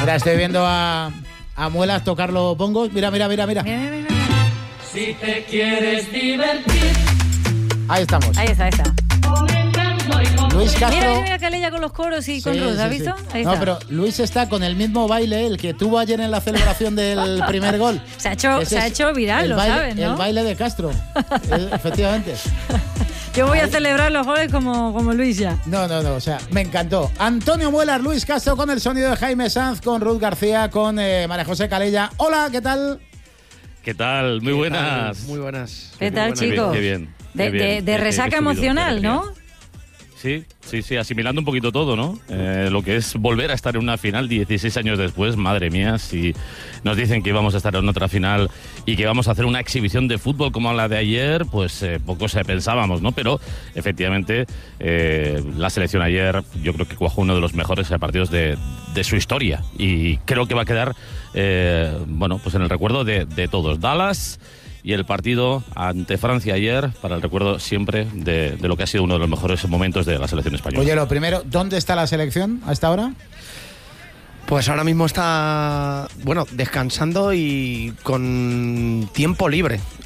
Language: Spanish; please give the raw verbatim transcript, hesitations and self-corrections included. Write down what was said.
Mira, estoy viendo a, a Muelas tocar los bongos. Mira, mira, mira, mira. Mira, mira, mira. Si te quieres divertir. Ahí estamos. Ahí está, ahí está. Luis Castro. Mira, mira, mira Calella con los coros y Sí, con Ruth, ¿has sí, visto? sí. Ahí no, está. pero Luis está con el mismo baile, el que tuvo ayer en la celebración del primer gol. Se ha hecho, Ese se ha es hecho viral, el lo baile, sabes, ¿no? El baile de Castro, eh, efectivamente. Yo voy a celebrar los goles como, como Luis ya. No, no, no, o sea, me encantó. Antonio Muelas, Luis Castro con el sonido de Jaime Sanz, con Ruth García, con eh, María José Calella. Hola, ¿qué tal? ¿Qué tal? Muy buenas. Muy buenas. ¿Qué tal, Qué bien, chicos? qué bien. De, qué bien. de, de Qué- resaca qué subido, emocional, qué alegría. ¿no? Sí, sí, sí, asimilando un poquito todo, ¿no? Eh, lo que es volver a estar en una final dieciséis años después, madre mía, si nos dicen que íbamos a estar en otra final y que vamos a hacer una exhibición de fútbol como la de ayer, pues eh, poco se pensábamos, ¿no? Pero efectivamente eh, la selección ayer yo creo que cuajó uno de los mejores partidos de, de su historia y creo que va a quedar, eh, bueno, pues en el recuerdo de, de todos. Dallas y el partido ante Francia ayer, para el recuerdo siempre de, de lo que ha sido uno de los mejores momentos de la selección española. Oye, lo primero, ¿dónde está la selección a esta hora? Pues ahora mismo está, bueno, descansando y con tiempo libre.